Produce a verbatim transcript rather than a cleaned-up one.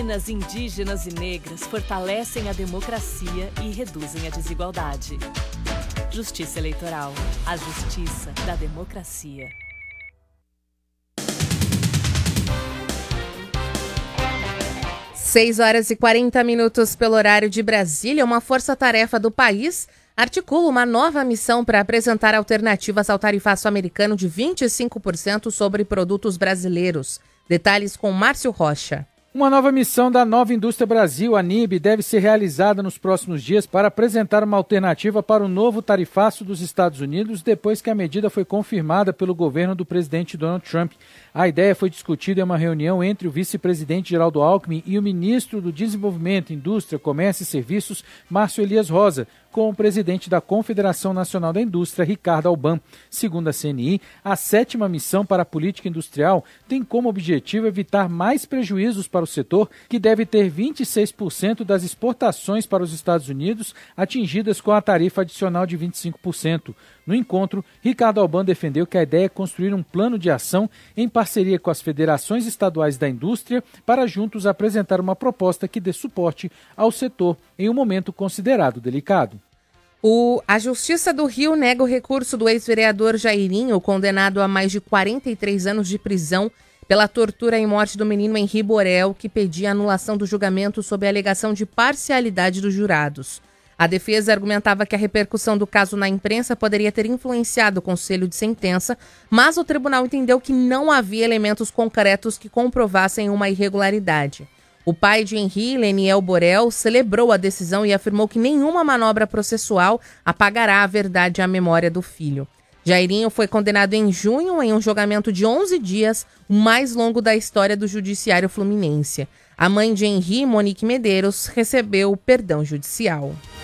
Minas, indígenas e negras fortalecem a democracia e reduzem a desigualdade. Justiça Eleitoral. A justiça da democracia. seis horas e quarenta minutos pelo horário de Brasília. Uma força-tarefa do país articula uma nova missão para apresentar alternativas ao tarifaço americano de vinte e cinco por cento sobre produtos brasileiros. Detalhes com Márcio Rocha. Uma nova missão da Nova Indústria Brasil, a N I B, deve ser realizada nos próximos dias para apresentar uma alternativa para o novo tarifaço dos Estados Unidos, depois que a medida foi confirmada pelo governo do presidente Donald Trump. A ideia foi discutida em uma reunião entre o vice-presidente Geraldo Alckmin e o ministro do Desenvolvimento, Indústria, Comércio e Serviços, Márcio Elias Rosa, com o presidente da Confederação Nacional da Indústria, Ricardo Alban. Segundo a C N I, a sétima missão para a política industrial tem como objetivo evitar mais prejuízos para o setor, que deve ter vinte e seis por cento das exportações para os Estados Unidos atingidas com a tarifa adicional de vinte e cinco por cento. No encontro, Ricardo Alban defendeu que a ideia é construir um plano de ação em parceria com as federações estaduais da indústria para juntos apresentar uma proposta que dê suporte ao setor em um momento considerado delicado. O, a Justiça do Rio nega o recurso do ex-vereador Jairinho, condenado a mais de quarenta e três anos de prisão pela tortura e morte do menino Henri Borel, que pedia a anulação do julgamento sob a alegação de parcialidade dos jurados. A defesa argumentava que a repercussão do caso na imprensa poderia ter influenciado o conselho de sentença, mas o tribunal entendeu que não havia elementos concretos que comprovassem uma irregularidade. O pai de Henri, Leniel Borel, celebrou a decisão e afirmou que nenhuma manobra processual apagará a verdade e a memória do filho. Jairinho foi condenado em junho em um julgamento de onze dias, o mais longo da história do judiciário fluminense. A mãe de Henri, Monique Medeiros, recebeu perdão judicial.